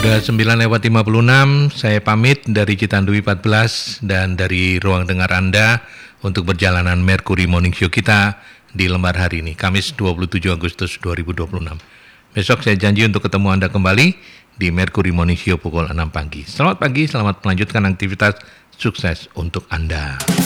Sudah 9:56, saya pamit dari Citandui 14 dan dari ruang dengar Anda untuk perjalanan Mercury Morning Show kita di lembar hari ini, Kamis 27 Agustus 2026. Besok saya janji untuk ketemu Anda kembali di Mercury Morning Show pukul 6 pagi. Selamat pagi, selamat melanjutkan aktivitas, sukses untuk Anda.